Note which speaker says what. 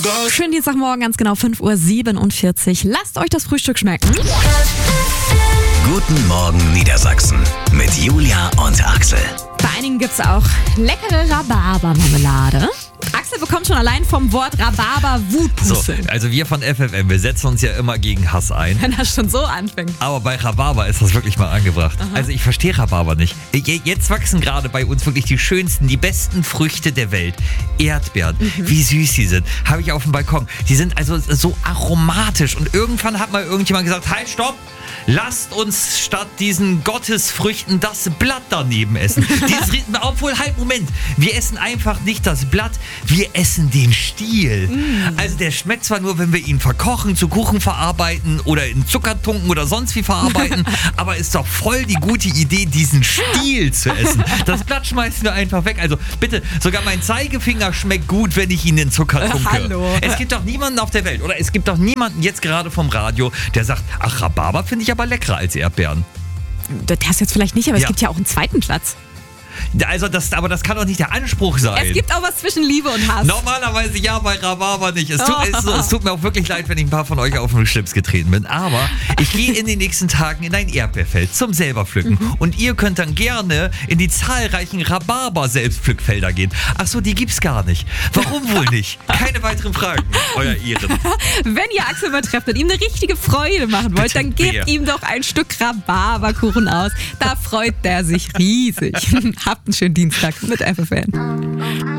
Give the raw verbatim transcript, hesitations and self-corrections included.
Speaker 1: Schönen Dienstagmorgen, ganz genau fünf Uhr siebenundvierzig. Lasst euch das Frühstück schmecken.
Speaker 2: Guten Morgen Niedersachsen mit Julia und Axel.
Speaker 1: Bei einigen gibt es auch leckere Rhabarbermarmelade. Axel bekommt schon allein vom Wort Rhabarber Wutpuste.
Speaker 3: So, also wir von F F M, wir setzen uns ja immer gegen Hass ein.
Speaker 1: Wenn das schon so anfängt.
Speaker 3: Aber bei Rhabarber ist das wirklich mal angebracht. Aha. Also ich verstehe Rhabarber nicht. Jetzt wachsen gerade bei uns wirklich die schönsten, die besten Früchte der Welt. Erdbeeren, mhm. Wie süß die sind. Habe ich auf dem Balkon. Die sind also so aromatisch. Und irgendwann hat mal irgendjemand gesagt, halt, stopp! Lasst uns statt diesen Gottesfrüchten das Blatt daneben essen. Dieses, obwohl, halt, Moment. Wir essen einfach nicht das Blatt, wir essen den Stiel. Mm. Also der schmeckt zwar nur, wenn wir ihn verkochen, zu Kuchen verarbeiten oder in Zucker tunken oder sonst wie verarbeiten, aber ist doch voll die gute Idee, diesen Stiel zu essen. Das Blatt schmeißen wir einfach weg. Also bitte, sogar mein Zeigefinger schmeckt gut, wenn ich ihn in Zucker tunke.
Speaker 1: Hallo.
Speaker 3: Es gibt doch niemanden auf der Welt, oder es gibt doch niemanden jetzt gerade vom Radio, der sagt, ach, Rhabarber finde ich aber leckerer als Erdbeeren.
Speaker 1: Das jetzt vielleicht nicht, aber
Speaker 3: ja.
Speaker 1: Es gibt ja auch einen zweiten Platz.
Speaker 3: Also das, aber das kann doch nicht der Anspruch sein.
Speaker 1: Es gibt auch was zwischen Liebe und Hass.
Speaker 3: Normalerweise ja, bei Rhabarber nicht. Es tut, oh. es, es tut mir auch wirklich leid, wenn ich ein paar von euch auf den Schlips getreten bin. Aber ich gehe in den nächsten Tagen in ein Erdbeerfeld zum selber pflücken. Mhm. Und ihr könnt dann gerne in die zahlreichen Rhabarber-Selbstpflückfelder gehen. Ach so, die gibt's gar nicht. Warum wohl nicht? Keine weiteren Fragen, euer Ehren.
Speaker 1: Wenn ihr Axel mal trefft und ihm eine richtige Freude machen wollt, dann gebt mehr. ihm doch ein Stück Rhabarberkuchen aus. Da freut der sich riesig. Habt einen schönen Dienstag mit F F M.